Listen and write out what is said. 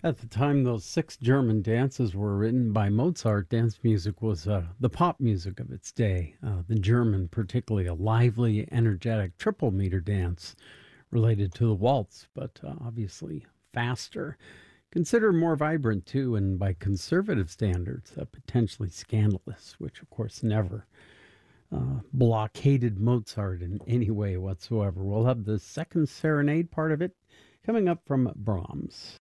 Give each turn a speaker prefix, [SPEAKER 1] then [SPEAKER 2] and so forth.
[SPEAKER 1] At the time those six German dances were written by Mozart, dance music was the pop music of its day. The German, particularly a lively, energetic triple meter dance related to the waltz, but obviously faster. Considered more vibrant, too, and by conservative standards, potentially scandalous, which, of course, never blockaded Mozart in any way whatsoever. We'll have the second serenade part of it coming up from Brahms.